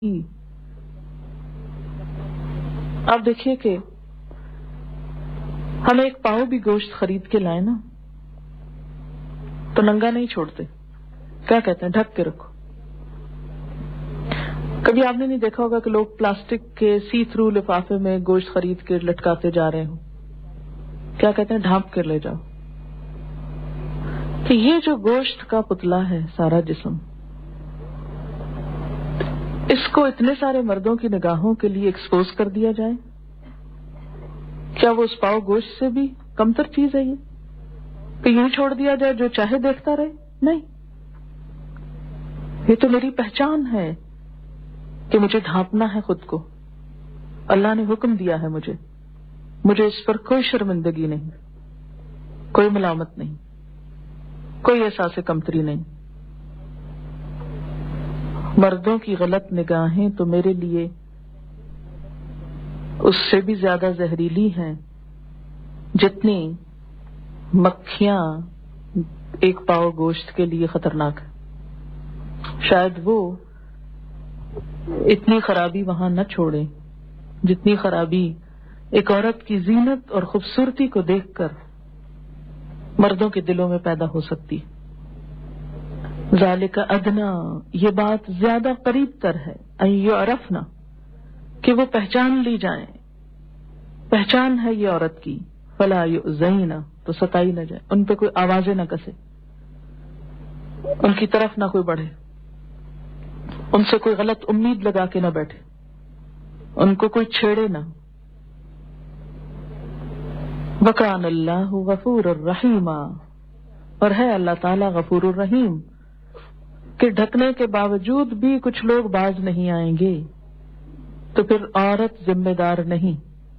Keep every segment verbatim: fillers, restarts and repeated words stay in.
آپ دیکھیے کہ ہم ایک پاؤ بھی گوشت خرید کے لائیں نا تو ننگا نہیں چھوڑتے، کیا کہتے ہیں ڈھک کے رکھو. کبھی آپ نے نہیں دیکھا ہوگا کہ لوگ پلاسٹک کے سی تھرو لفافے میں گوشت خرید کے لٹکاتے جا رہے ہوں، کیا کہتے ہیں ڈھانپ کر لے جاؤ. کہ یہ جو گوشت کا پتلا ہے سارا جسم، اس کو اتنے سارے مردوں کی نگاہوں کے لیے ایکسپوز کر دیا جائے، کیا وہ اس پاؤ گوشت سے بھی کمتر چیز ہے یہ کہ یوں چھوڑ دیا جائے جو چاہے دیکھتا رہے؟ نہیں، یہ تو میری پہچان ہے کہ مجھے ڈھانپنا ہے خود کو. اللہ نے حکم دیا ہے مجھے مجھے اس پر کوئی شرمندگی نہیں، کوئی ملامت نہیں، کوئی احساس کمتری نہیں. مردوں کی غلط نگاہیں تو میرے لیے اس سے بھی زیادہ زہریلی ہیں جتنی مکھیاں ایک پاؤ گوشت کے لیے خطرناک ہے. شاید وہ اتنی خرابی وہاں نہ چھوڑے جتنی خرابی ایک عورت کی زینت اور خوبصورتی کو دیکھ کر مردوں کے دلوں میں پیدا ہو سکتی. ذالک ادنا، یہ بات زیادہ قریب تر ہے، ان یعرفنا، کہ وہ پہچان لی جائیں. پہچان ہے یہ عورت کی. فلا یؤذین، تو ستائی نہ جائے، ان پہ کوئی آوازیں نہ کسے، ان کی طرف نہ کوئی بڑھے، ان سے کوئی غلط امید لگا کے نہ بیٹھے، ان کو کوئی چھیڑے نہ. وکان اللہ غفور الرحیم، اور ہے اللہ تعالی غفور الرحیم کہ ڈھکنے کے باوجود بھی کچھ لوگ باز نہیں آئیں گے تو پھر عورت ذمہ دار نہیں.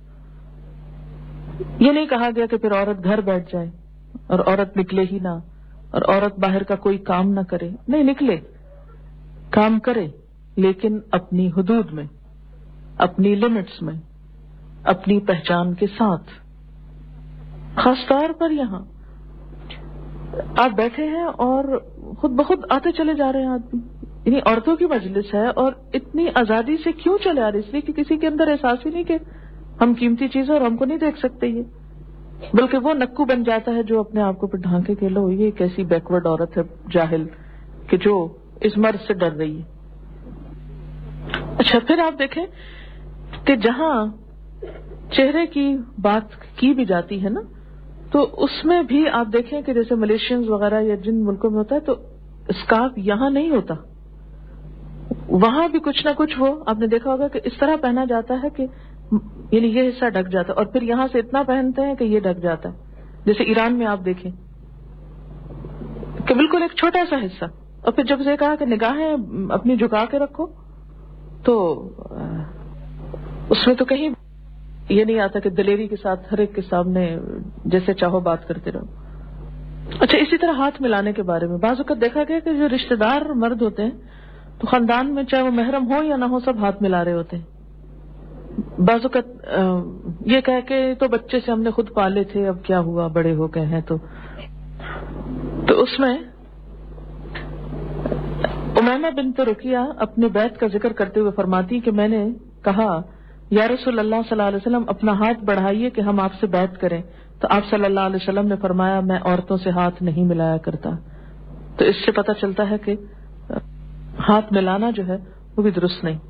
یہ نہیں کہا گیا کہ پھر عورت گھر بیٹھ جائے اور عورت نکلے ہی نہ اور عورت باہر کا کوئی کام نہ کرے. نہیں، نکلے، کام کرے، لیکن اپنی حدود میں، اپنی لمٹس میں، اپنی پہچان کے ساتھ. خاص طور پر یہاں آپ بیٹھے ہیں اور خود بخود آتے چلے جا رہے ہیں آدمی، یعنی عورتوں کی مجلس ہے اور اتنی آزادی سے کیوں چلے آ رہے؟ اس لیے کہ کسی کے اندر احساس ہی نہیں کہ ہم قیمتی چیزیں اور ہم کو نہیں دیکھ سکتے یہ، بلکہ وہ نکو بن جاتا ہے جو اپنے آپ کو پھر ڈھانکے کے لو یہ کیسی بیکورڈ عورت ہے جاہل کہ جو اس مرض سے ڈر رہی ہے. اچھا، پھر آپ دیکھیں کہ جہاں چہرے کی بات کی بھی جاتی ہے نا، تو اس میں بھی آپ دیکھیں کہ جیسے ملیشینز وغیرہ یا جن ملکوں میں ہوتا ہے تو اسکارف یہاں نہیں ہوتا، وہاں بھی کچھ نہ کچھ وہ آپ نے دیکھا ہوگا کہ اس طرح پہنا جاتا ہے کہ یعنی یہ حصہ ڈھک جاتا ہے اور پھر یہاں سے اتنا پہنتے ہیں کہ یہ ڈھک جاتا ہے. جیسے ایران میں آپ دیکھیں کہ بالکل ایک چھوٹا سا حصہ، اور پھر جب سے کہا کہ نگاہیں اپنی جھکا کے رکھو تو اس میں تو کہیں یہ نہیں آتا کہ دلیری کے ساتھ ہر ایک کے سامنے جیسے چاہو بات کرتے رہو. اچھا، اسی طرح ہاتھ ملانے کے بارے میں بعض اوقات دیکھا گیا کہ جو رشتہ دار مرد ہوتے ہیں تو خاندان میں چاہے وہ محرم ہو یا نہ ہو سب ہاتھ ملا رہے ہوتے ہیں. بعض اوقات یہ کہہ کے تو بچے سے ہم نے خود پالے تھے، اب کیا ہوا بڑے ہو گئے ہیں. تو تو اس میں امیمہ بنت رقیہ اپنے بیت کا ذکر کرتے ہوئے فرماتی کہ میں نے کہا یا رسول اللہ صلی اللہ علیہ وسلم اپنا ہاتھ بڑھائیے کہ ہم آپ سے بیعت کریں. تو آپ صلی اللہ علیہ وسلم نے فرمایا میں عورتوں سے ہاتھ نہیں ملایا کرتا. تو اس سے پتہ چلتا ہے کہ ہاتھ ملانا جو ہے وہ بھی درست نہیں.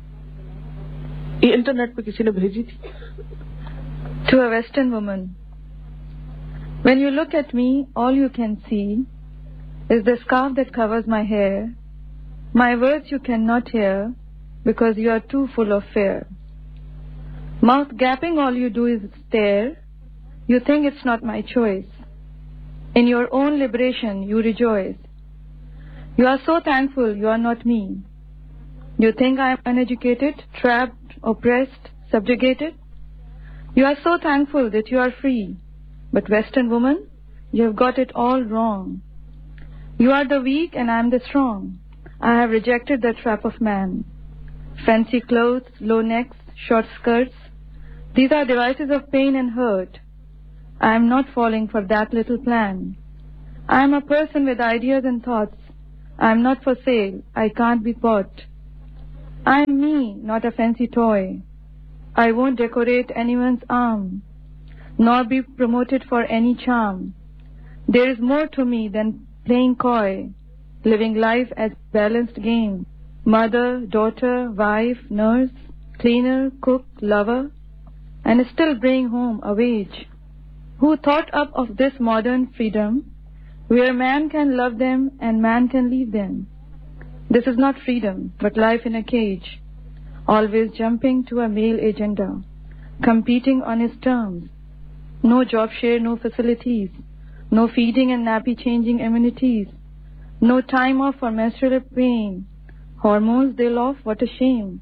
یہ انٹرنیٹ پہ کسی نے بھیجی تھی. To a Western woman, when you look at me, all you can see is the scarf that covers my hair. My words you cannot hear because you are too full of fear. Mouth gaping, all you do is stare. You think it's not my choice. In your own liberation, you rejoice. You are so thankful you are not me. You think I am uneducated, trapped, oppressed, subjugated. You are so thankful that you are free. But Western woman, you have got it all wrong. You are the weak and I am the strong. I have rejected the trap of man. Fancy clothes, low necks, short skirts, these are devices of pain and hurt. I am not falling for that little plan. I am a person with ideas and thoughts. I am not for sale. I can't be bought. I'm me, not a fancy toy. I won't decorate anyone's arm, nor be promoted for any charm. There is more to me than playing coy, living life as balanced game. Mother, daughter, wife, nurse, cleaner, cook, lover, and still bring home a wage. Who thought up of this modern freedom, where man can love them and man can leave them? This is not freedom, but life in a cage, always jumping to a male agenda, competing on his terms. No job share, no facilities, no feeding and nappy changing amenities, no time off for menstrual pain, hormones they'll off, what a shame.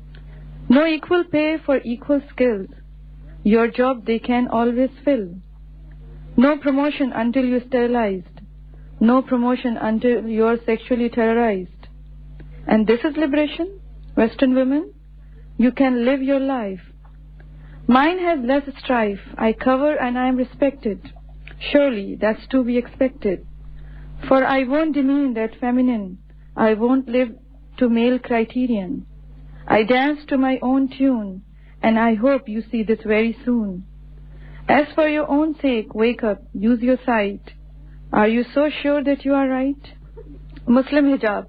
No equal pay for equal skills, your job they can always fill. No promotion until you're sterilized, no promotion until you're sexually terrorized. And this is liberation? Western women, you can live your life. Mine has less strife, I cover and I am respected. Surely that's to be expected. For I won't demean that feminine, I won't live to male criterion. I dance to my own tune, and I hope you see this very soon. As for your own sake, wake up, use your sight. Are you so sure that you are right? Muslim hijab.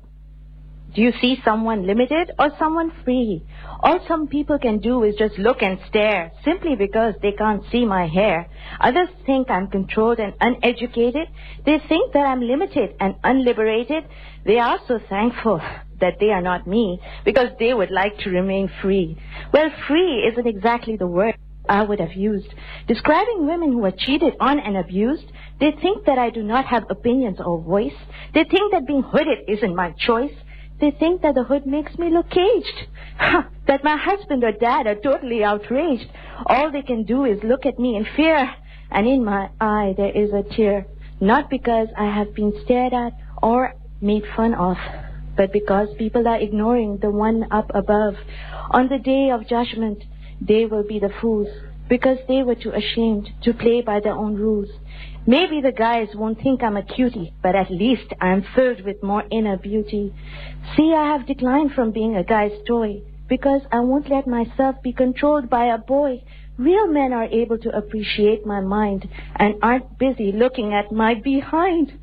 Do you see someone limited or someone free? All some people can do is just look and stare, simply because they can't see my hair. Others think I'm controlled and uneducated. They think that I'm limited and unliberated. They are so thankful that they are not me, because they would like to remain free. Well, free isn't exactly the word I would have used. Describing women who are cheated on and abused, they think that I do not have opinions or voice. They think that being hooded isn't my choice. They think that the hood makes me look caged, that my husband or dad are totally outraged. All they can do is look at me in fear, and in my eye there is a tear, not because I have been stared at or made fun of, but because people are ignoring the one up above. On the day of judgment, they will be the fools, because they were too ashamed to play by their own rules. Maybe the guys won't think I'm a cutie, but at least I'm filled with more inner beauty. See, I have declined from being a guy's toy, because I won't let myself be controlled by a boy. Real men are able to appreciate my mind and aren't busy looking at my behind.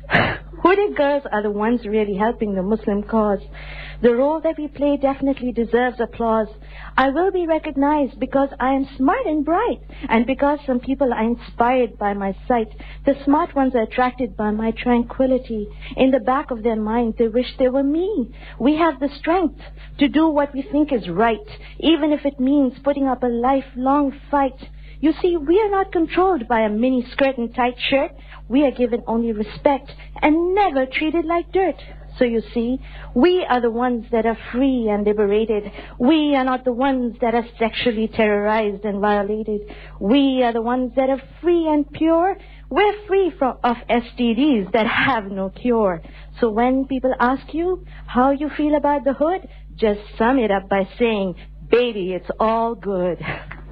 Hooded girls are the ones really helping the Muslim cause. The role that we play definitely deserves applause. I will be recognized because I am smart and bright, and because some people are inspired by my sight. The smart ones are attracted by my tranquility. In the back of their mind, they wish they were me. We have the strength to do what we think is right, even if it means putting up a lifelong fight. You see, we are not controlled by a mini skirt and tight shirt. We are given only respect and never treated like dirt. So you see, we are the ones that are free and liberated. We are not the ones that are sexually terrorized and violated. We are the ones that are free and pure. We're free from of S T Ds that have no cure. So when people ask you how you feel about the hood, just sum it up by saying, baby, it's all good.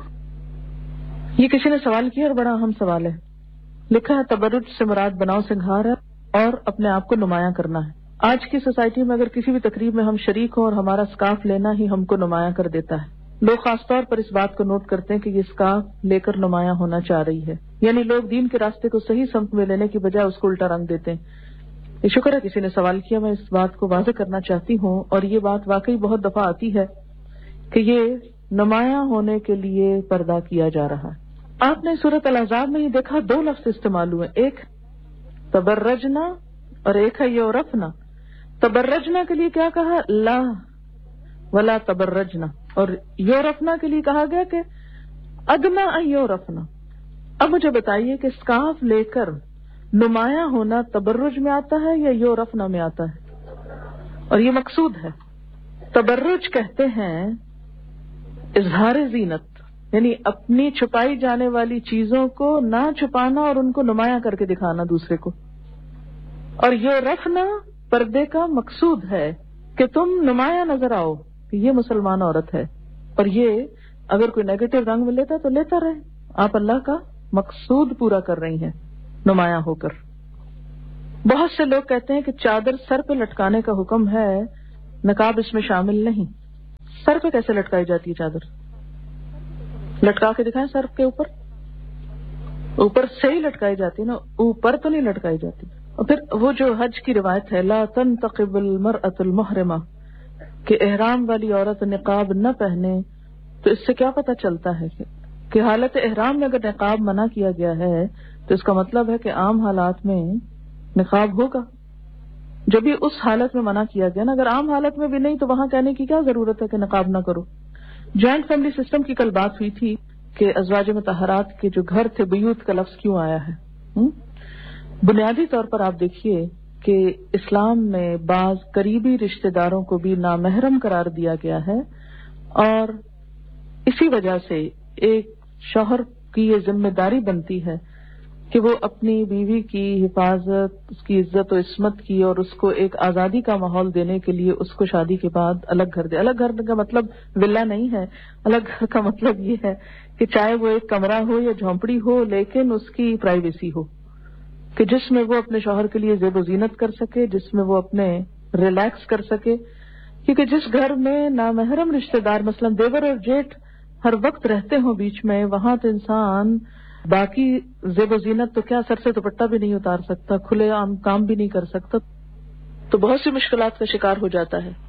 ये किसी ने सवाल किया और बड़ा अहम सवाल है. लिखा है, तबर्रुज से मुराद बनाओ सिंगार है और अपने आप को नुमायां करना है. आज की सोसाइटी में अगर किसी भी तकरीब में हम शरीक हो और हमारा स्कार्फ लेना ही हमको नुमायां कर देता है. लोग खासतौर पर इस बात को नोट करते हैं कि ये स्कार्फ लेकर नुमायां होना चाह रही है. यानी लोग दीन के रास्ते को सही समत में लेने की बजाय उसको उल्टा रंग देते हैं. ये शुक्र है किसी ने सवाल किया. मैं इस बात को वाज़ेह करना चाहती हूँ, और ये बात वाकई बहुत दफा आती है कि ये नुमायां होने के लिए पर्दा किया जा रहा है. आपने सूरत अल-अहज़ाब में ही देखा, दो लफ्ज इस्तेमाल हुए, एक तबर्रजना और एक है योरफना. तबर्रजना के लिए क्या कहा? ला वला तबर्रजना. और योरफना के लिए कहा गया कि अदना योरफना. अब मुझे बताइए कि स्कार्फ लेकर नुमाया होना तबर्रुज में आता है या योरफना में आता है? और ये मकसूद है. तबर्रुज कहते हैं इजहार जीनत, यानी अपनी छुपाई जाने वाली चीजों को ना छुपाना और उनको नुमाया करके दिखाना दूसरे को. और योरफना पर्दे का मकसूद है कि तुम नुमाया नजर आओ कि ये मुसलमान औरत है. और ये अगर कोई नेगेटिव रंग में लेता तो लेता रहे. आप अल्लाह का मकसूद पूरा कर रही हैं नुमाया होकर. बहुत से लोग कहते हैं कि चादर सर पे लटकाने का हुक्म है, नकाब इसमें शामिल नहीं. سر پہ کیسے لٹکائی جاتی ہے چادر؟ لٹکا کے دکھائیں سر کے اوپر، اوپر سے ہی لٹکائی جاتی ہے نا، اوپر تو نہیں لٹکائی جاتی. اور پھر وہ جو حج کی روایت ہے لا تنتقب المرأة المحرمہ، کہ احرام والی عورت نقاب نہ پہنے، تو اس سے کیا پتہ چلتا ہے کہ کہ حالت احرام میں اگر نقاب منع کیا گیا ہے تو اس کا مطلب ہے کہ عام حالات میں نقاب ہوگا. جب بھی اس حالت میں منع کیا گیا نا، اگر عام حالت میں بھی نہیں تو وہاں کہنے کی کیا ضرورت ہے کہ نقاب نہ کرو. جوائنٹ فیملی سسٹم کی کل بات ہوئی تھی کہ ازواج مطہرات کے جو گھر تھے بیوت کا لفظ کیوں آیا ہے. بنیادی طور پر آپ دیکھیے کہ اسلام میں بعض قریبی رشتہ داروں کو بھی نامحرم قرار دیا گیا ہے، اور اسی وجہ سے ایک شوہر کی یہ ذمہ داری بنتی ہے کہ وہ اپنی بیوی کی حفاظت، اس کی عزت و عصمت کی، اور اس کو ایک آزادی کا ماحول دینے کے لیے اس کو شادی کے بعد الگ گھر دے. الگ گھر کا مطلب ولا نہیں ہے، الگ گھر کا مطلب یہ ہے کہ چاہے وہ ایک کمرہ ہو یا جھونپڑی ہو، لیکن اس کی پرائیویسی ہو، کہ جس میں وہ اپنے شوہر کے لیے زیب و زینت کر سکے، جس میں وہ اپنے ریلیکس کر سکے. کیونکہ جس گھر میں نامحرم رشتہ دار مثلا دیور اور جیٹھ ہر وقت رہتے ہوں بیچ میں، وہاں تو انسان باقی زیب و زینت تو کیا، سر سے دوپٹہ بھی نہیں اتار سکتا، کھلے عام کام بھی نہیں کر سکتا، تو بہت سی مشکلات کا شکار ہو جاتا ہے.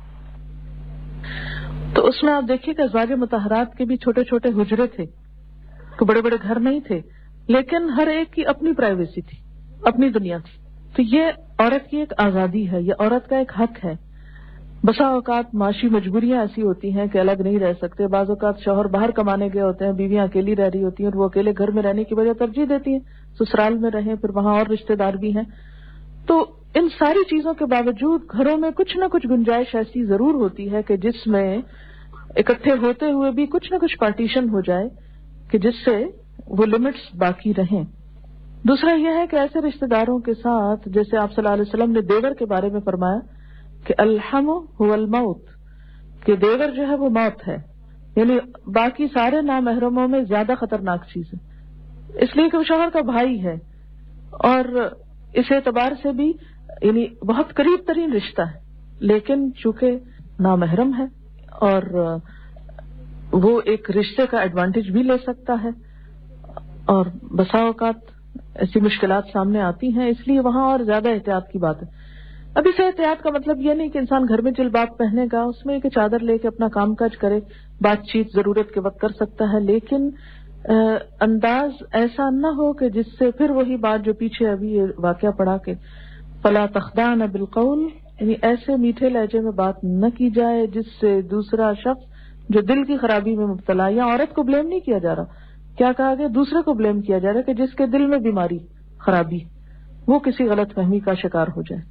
تو اس میں آپ دیکھیے کہ ازواج مطہرات کے بھی چھوٹے چھوٹے حجرے تھے، کوئی بڑے بڑے گھر نہیں تھے، لیکن ہر ایک کی اپنی پرائیویسی تھی، اپنی دنیا تھی. تو یہ عورت کی ایک آزادی ہے، یہ عورت کا ایک حق ہے. بسا اوقات معاشی مجبوریاں ایسی ہوتی ہیں کہ الگ نہیں رہ سکتے. بعض اوقات شوہر باہر کمانے گئے ہوتے ہیں، بیویاں اکیلی رہ رہی ہوتی ہیں، اور وہ اکیلے گھر میں رہنے کی وجہ ترجیح دیتی ہیں سسرال میں رہیں، پھر وہاں اور رشتہ دار بھی ہیں. تو ان ساری چیزوں کے باوجود گھروں میں کچھ نہ کچھ گنجائش ایسی ضرور ہوتی ہے کہ جس میں اکٹھے ہوتے ہوئے بھی کچھ نہ کچھ پارٹیشن ہو جائے کہ جس سے وہ لمٹس باقی رہیں. دوسرا یہ ہے کہ ایسے رشتہ داروں کے ساتھ، جیسے آپ صلی اللہ علیہ وسلم نے دیور کے بارے میں فرمایا کہ الحم هو الموت، کہ دیور جو ہے وہ موت ہے، یعنی باقی سارے نامحرموں میں زیادہ خطرناک چیز ہے، اس لیے کہ وہ شوہر کا بھائی ہے، اور اس اعتبار سے بھی یعنی بہت قریب ترین رشتہ ہے، لیکن چونکہ نامحرم ہے اور وہ ایک رشتے کا ایڈوانٹیج بھی لے سکتا ہے، اور بسا اوقات ایسی مشکلات سامنے آتی ہیں، اس لیے وہاں اور زیادہ احتیاط کی بات ہے. اب اس احتیاط کا مطلب یہ نہیں کہ انسان گھر میں جلباب پہنے گا، اس میں کہ چادر لے کے اپنا کام کاج کرے، بات چیت ضرورت کے وقت کر سکتا ہے، لیکن انداز ایسا نہ ہو کہ جس سے پھر وہی بات جو پیچھے ابھی یہ واقعہ پڑا کہ فلا تخضعن بالقول، یعنی ایسے میٹھے لہجے میں بات نہ کی جائے جس سے دوسرا شخص جو دل کی خرابی میں مبتلا، یا عورت کو بلیم نہیں کیا جا رہا، کیا کہا گیا، دوسرے کو بلیم کیا جا رہا ہے کہ جس کے دل میں بیماری، خرابی، وہ کسی غلط فہمی کا شکار ہو جائے.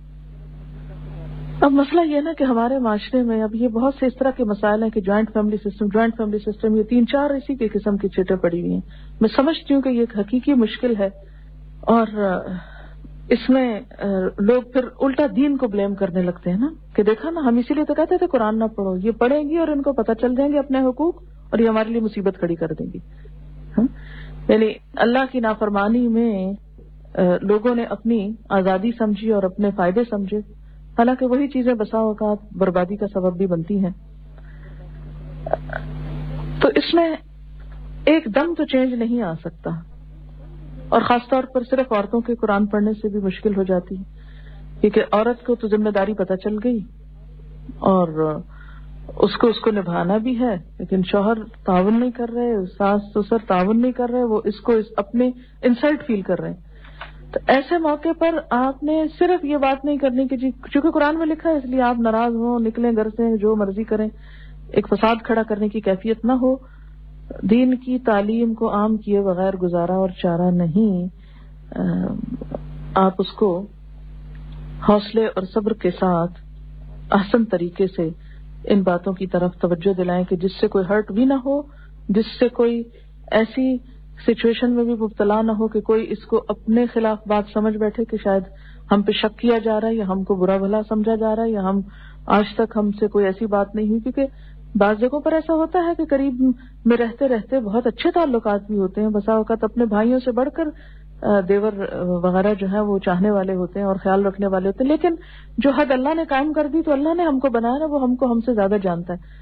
اب مسئلہ یہ نا کہ ہمارے معاشرے میں اب یہ بہت سے اس طرح کے مسائل ہیں کہ joint family system joint family system یہ تین چار اسی کے قسم کی چیٹیں پڑی ہوئی ہیں. میں سمجھتی ہوں کہ یہ ایک حقیقی مشکل ہے، اور اس میں لوگ پھر الٹا دین کو بلیم کرنے لگتے ہیں نا، کہ دیکھا نا ہم اسی لیے تو کہتے تھے قرآن نہ پڑھو، یہ پڑھیں گی اور ان کو پتہ چل جائیں گے اپنے حقوق، اور یہ ہمارے لیے مصیبت کھڑی کر دیں گی. یعنی اللہ کی نافرمانی میں لوگوں نے اپنی آزادی سمجھی اور اپنے فائدے سمجھے، حالانکہ وہی چیزیں بسا اوقات بربادی کا سبب بھی بنتی ہیں. تو اس میں ایک دم تو چینج نہیں آ سکتا، اور خاص طور پر صرف عورتوں کے قرآن پڑھنے سے بھی مشکل ہو جاتی ہے، کیونکہ عورت کو تو ذمہ داری پتہ چل گئی اور اس کو اس کو نبھانا بھی ہے، لیکن شوہر تعاون نہیں کر رہے، ساس سسر تعاون نہیں کر رہے، وہ اس کو اس اپنے انسلٹ فیل کر رہے ہیں. تو ایسے موقع پر آپ نے صرف یہ بات نہیں کرنی کہ جی چونکہ قرآن میں لکھا ہے اس لیے آپ ناراض ہوں، نکلیں گھر سے، جو مرضی کریں، ایک فساد کھڑا کرنے کی کیفیت نہ ہو. دین کی تعلیم کو عام کیے بغیر گزارا اور چارہ نہیں. آپ اس کو حوصلے اور صبر کے ساتھ احسن طریقے سے ان باتوں کی طرف توجہ دلائیں کہ جس سے کوئی ہرٹ بھی نہ ہو، جس سے کوئی ایسی سچویشن میں بھی مبتلا نہ ہو کہ کوئی اس کو اپنے خلاف بات سمجھ بیٹھے کہ شاید ہم پہ شک کیا جا رہا ہے، یا ہم کو برا بھلا سمجھا جا رہا ہے، یا ہم آج تک ہم سے کوئی ایسی بات نہیں ہوئی. کیونکہ بعض جگہوں پر ایسا ہوتا ہے کہ قریب میں رہتے رہتے بہت اچھے تعلقات بھی ہوتے ہیں، بسا اوقات اپنے بھائیوں سے بڑھ کر دیور وغیرہ جو ہے وہ چاہنے والے ہوتے ہیں اور خیال رکھنے والے ہوتے ہیں، لیکن جو حد اللہ نے قائم کر دی تو اللہ نے ہم کو بنایا نا، وہ ہم کو ہم سے زیادہ جانتا ہے.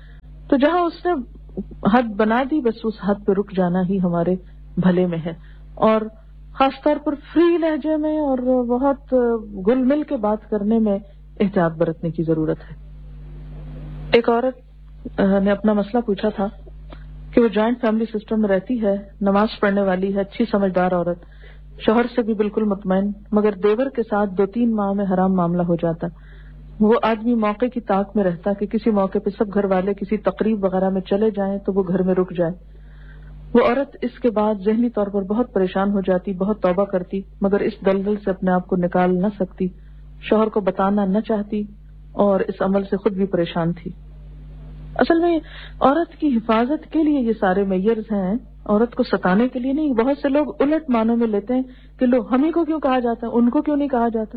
تو جہاں اس نے حد بنا دی بس اس حد پہ رک جانا ہی ہمارے بھلے میں ہے. اور خاص طور پر فری لہجے میں اور بہت گل مل کے بات کرنے میں احتیاط برتنے کی ضرورت ہے. ایک عورت نے اپنا مسئلہ پوچھا تھا کہ وہ جوائنٹ فیملی سسٹم میں رہتی ہے, نماز پڑھنے والی ہے, اچھی سمجھدار عورت, شوہر سے بھی بالکل مطمئن, مگر دیور کے ساتھ دو تین ماہ میں حرام معاملہ ہو جاتا. وہ آدمی موقع کی طاق میں رہتا کہ کسی موقع پہ سب گھر والے کسی تقریب وغیرہ میں چلے جائیں تو وہ گھر میں رک جائے. وہ عورت اس کے بعد ذہنی طور پر بہت پریشان ہو جاتی, بہت توبہ کرتی, مگر اس دلدل سے اپنے آپ کو نکال نہ سکتی, شوہر کو بتانا نہ چاہتی اور اس عمل سے خود بھی پریشان تھی. اصل میں عورت کی حفاظت کے لیے یہ سارے میئرز ہیں, عورت کو ستانے کے لیے نہیں. بہت سے لوگ الٹ معنوں میں لیتے ہیں کہ لو ہم ہی کو کیوں کہا جاتا ہے, ان کو کیوں نہیں کہا جاتا.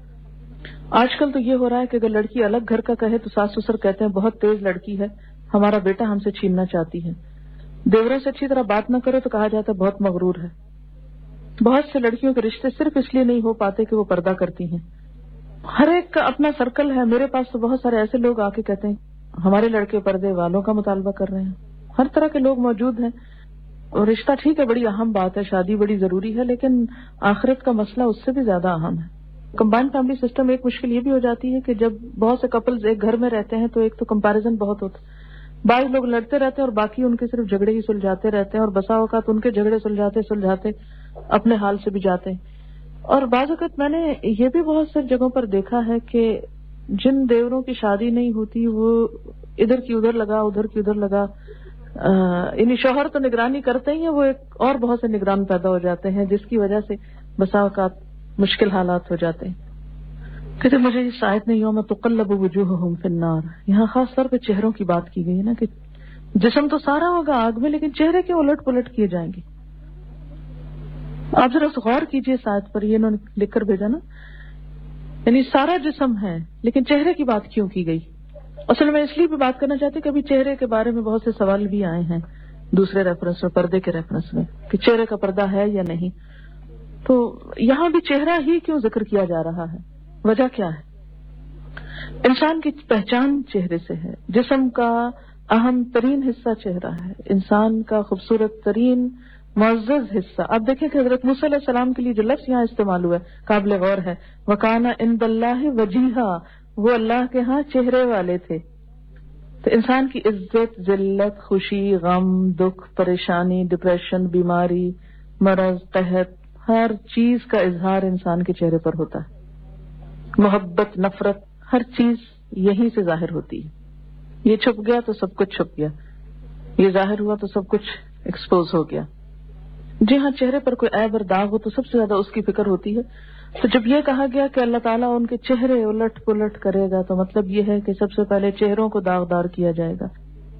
آج کل تو یہ ہو رہا ہے کہ اگر لڑکی الگ گھر کا کہے تو ساس سسر کہتے ہیں بہت تیز لڑکی ہے, ہمارا بیٹا ہم سے چھیننا چاہتی ہے. دیوروں سے اچھی طرح بات نہ کرو تو کہا جاتا ہے بہت مغرور ہے. بہت سے لڑکیوں کے رشتے صرف اس لیے نہیں ہو پاتے کہ وہ پردہ کرتی ہیں. ہر ایک کا اپنا سرکل ہے. میرے پاس تو بہت سارے ایسے لوگ آ کے کہتے ہیں ہمارے لڑکے پردے والوں کا مطالبہ کر رہے ہیں. ہر طرح کے لوگ موجود ہیں. اور رشتہ ٹھیک ہے, بڑی اہم بات ہے, شادی بڑی ضروری ہے, لیکن آخرت کا مسئلہ اس سے بھی زیادہ اہم ہے. کمبائنڈ فیملی سسٹم ایک مشکل یہ بھی ہو جاتی ہے کہ جب بہت سے کپلز ایک گھر میں رہتے ہیں تو ایک تو کمپیریزن بہت ہوتا ہے. بعض لوگ لڑتے رہتے ہیں اور باقی ان کے صرف جھگڑے ہی سلجھاتے رہتے ہیں, اور بسا اوقات ان کے جھگڑے سلجھاتے سلجھاتے اپنے حال سے بھی جاتے ہیں. اور بعض اوقات میں نے یہ بھی بہت سی جگہوں پر دیکھا ہے کہ جن دیوروں کی شادی نہیں ہوتی وہ ادھر کی ادھر لگا ادھر کی ادھر لگا, یعنی شوہر تو نگرانی کرتے ہی ہیں, وہ ایک اور بہت سے نگران پیدا ہو جاتے ہیں جس کی وجہ سے بسا اوقات مشکل حالات ہو جاتے ہیں. کہتے مجھے یہ شاید نہیں ہو میں تقلب وجوہہم فی النار. یہاں خاص طور پہ چہروں کی بات کی گئی ہے نا کہ جسم تو سارا ہوگا آگ میں, لیکن چہرے کیوں الٹ پلٹ کیے جائیں گے. آپ ذرا غور کیجئے شاید پر, یہ انہوں نے لکھ کر بھیجا نا, یعنی سارا جسم ہے لیکن چہرے کی بات کیوں کی گئی. اصل میں اس لیے بھی بات کرنا چاہتی کہ ابھی چہرے کے بارے میں بہت سے سوال بھی آئے ہیں دوسرے ریفرنس میں, پردے کے ریفرنس میں, کہ چہرے کا پردہ ہے یا نہیں. تو یہاں بھی چہرہ ہی کیوں ذکر کیا جا رہا ہے, وجہ کیا ہے؟ انسان کی پہچان چہرے سے ہے. جسم کا اہم ترین حصہ چہرہ ہے, انسان کا خوبصورت ترین معزز حصہ. اب دیکھیں کہ حضرت موسیٰ علیہ السلام کے لیے جو لفظ یہاں استعمال ہوا ہے قابل غور ہے, وَكَانَ عِندَ اللَّهِ وَجِيهًا, وہ اللہ کے ہاں چہرے والے تھے. تو انسان کی عزت, ذلت, خوشی, غم, دکھ, پریشانی, ڈپریشن, بیماری, مرض, قحط, ہر چیز کا اظہار انسان کے چہرے پر ہوتا ہے. محبت, نفرت, ہر چیز یہیں سے ظاہر ہوتی ہے. یہ چھپ گیا تو سب کچھ چھپ گیا, یہ ظاہر ہوا تو سب کچھ ایکسپوز ہو گیا. جی ہاں, چہرے پر کوئی عیب اور داغ ہو تو سب سے زیادہ اس کی فکر ہوتی ہے. تو جب یہ کہا گیا کہ اللہ تعالیٰ ان کے چہرے الٹ پلٹ کرے گا تو مطلب یہ ہے کہ سب سے پہلے چہروں کو داغدار کیا جائے گا.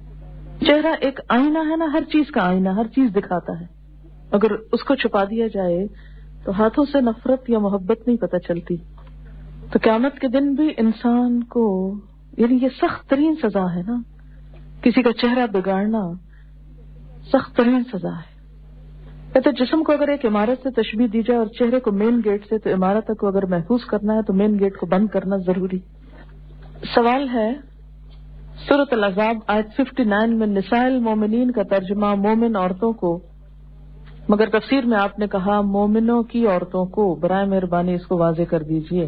چہرہ ایک آئینہ ہے نا, ہر چیز کا آئینہ, ہر چیز دکھاتا ہے. اگر اس کو چھپا دیا جائے تو ہاتھوں سے نفرت یا محبت نہیں پتہ چلتی. تو قیامت کے دن بھی انسان کو, یعنی یہ سخت ترین سزا ہے نا, کسی کا چہرہ بگاڑنا سخت ترین سزا ہے. کہتے جسم کو اگر ایک عمارت سے تشبیہ دی جائے اور چہرے کو مین گیٹ سے, تو عمارت کو اگر محفوظ کرنا ہے تو مین گیٹ کو بند کرنا ضروری. سوال ہے سورۃ الاحزاب آیت उनسٹھ میں نساء المومنین کا ترجمہ مومن عورتوں کو, مگر تفسیر میں آپ نے کہا مومنوں کی عورتوں کو. برائے مہربانی اس کو واضح کر دیجئے.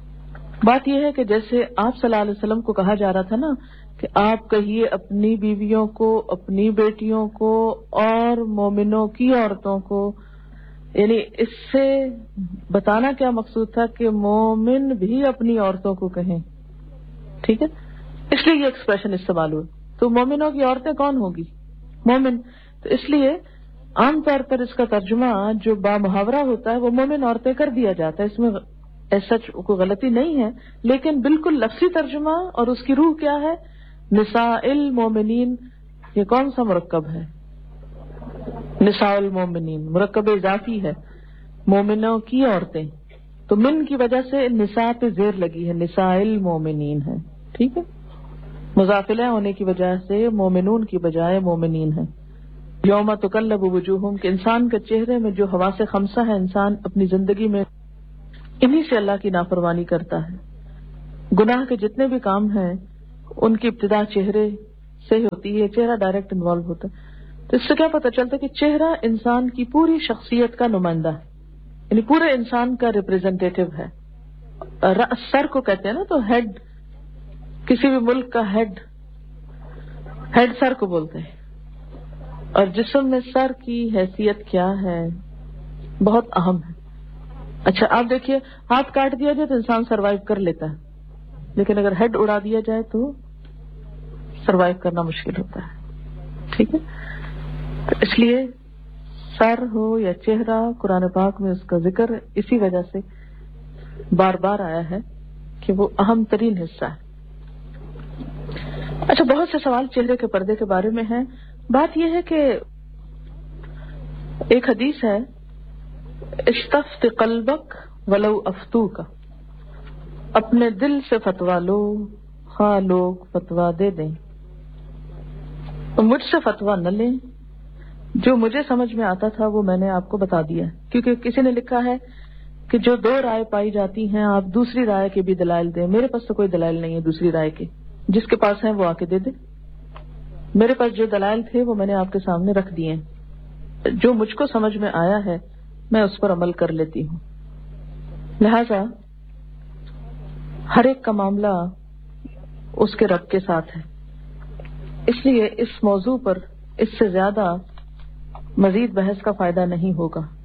بات یہ ہے کہ جیسے آپ صلی اللہ علیہ وسلم کو کہا جا رہا تھا نا کہ آپ کہیے اپنی بیویوں کو, اپنی بیٹیوں کو اور مومنوں کی عورتوں کو, یعنی اس سے بتانا کیا مقصود تھا کہ مومن بھی اپنی عورتوں کو کہیں. ٹھیک ہے, اس لیے یہ ایکسپریشن استعمال ہوئی. تو مومنوں کی عورتیں کون ہوگی؟ مومن. تو اس لیے عام طور پر اس کا ترجمہ جو با محاورہ ہوتا ہے وہ مومن عورتیں کر دیا جاتا ہے. اس میں ایسا کوئی غلطی نہیں ہے, لیکن بالکل لفظی ترجمہ اور اس کی روح کیا ہے؟ نساء المومنین. یہ کون سا مرکب ہے؟ نساء المومنین مرکب اضافی ہے, مومنوں کی عورتیں. تو من کی وجہ سے نساء پہ زیر لگی ہے, نساء المومنین ہے. ٹھیک ہے, مضافلہ ہونے کی وجہ سے مومنون کی بجائے مومنین ہے. یوم تقلب وجوہہم, کہ انسان کے چہرے میں جو حواس خمسہ ہے, انسان اپنی زندگی میں انہی سے اللہ کی نافرمانی کرتا ہے. گناہ کے جتنے بھی کام ہیں ان کی ابتدا چہرے سے ہی ہوتی ہے, چہرہ ڈائریکٹ انوالو ہوتا ہے. تو اس سے کیا پتہ چلتا ہے کہ چہرہ انسان کی پوری شخصیت کا نمائندہ ہے, یعنی پورے انسان کا ریپرزینٹیٹو ہے. سر کو کہتے ہیں نا, تو ہیڈ, کسی بھی ملک کا ہیڈ ہیڈ سر کو بولتے ہیں. اور جسم میں سر کی حیثیت کیا ہے, بہت اہم ہے. اچھا آپ دیکھیے, ہاتھ کاٹ دیا جائے تو انسان سروائیو کر لیتا ہے, لیکن اگر ہیڈ اڑا دیا جائے تو سروائیو کرنا مشکل ہوتا ہے. ٹھیک ہے, تو اس لیے سر ہو یا چہرہ, قرآن پاک میں اس کا ذکر اسی وجہ سے بار بار آیا ہے کہ وہ اہم ترین حصہ ہے. اچھا, بہت سے سوال چہرے کے پردے کے بارے میں ہیں. بات یہ ہے کہ ایک حدیث ہے, استفت قلبک ولو افتوک, اپنے دل سے فتوا لو خواہ لوگ فتوا دے دیں. تو مجھ سے فتوا نہ لیں, جو مجھے سمجھ میں آتا تھا وہ میں نے آپ کو بتا دیا. کیونکہ کسی نے لکھا ہے کہ جو دو رائے پائی جاتی ہیں آپ دوسری رائے کے بھی دلائل دیں. میرے پاس تو کوئی دلائل نہیں ہے دوسری رائے کے, جس کے پاس ہیں وہ آ کے دے دے. میرے پاس جو دلائل تھے وہ میں نے آپ کے سامنے رکھ دیے ہیں. جو مجھ کو سمجھ میں آیا ہے میں اس پر عمل کر لیتی ہوں. لہذا ہر ایک کا معاملہ اس کے رب کے ساتھ ہے. اس لیے اس موضوع پر اس سے زیادہ مزید بحث کا فائدہ نہیں ہوگا.